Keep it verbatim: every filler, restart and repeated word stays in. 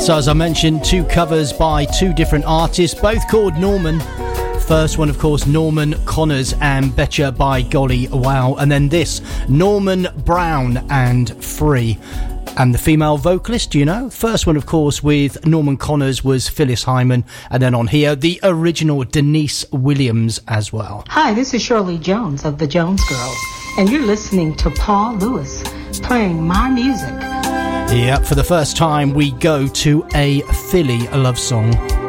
So as I mentioned, two covers by two different artists, both called Norman. First one, of course, Norman Connors and Betcha by Golly Wow. And then this, Norman Brown and Free. And the female vocalist, do you know? First one, of course, with Norman Connors was Phyllis Hyman. And then on here, the original Denise Williams as well. Hi, this is Shirley Jones of the Jones Girls. And you're listening to Paul Lewis playing my music. Yep, for the first time, we go to a Philly love song.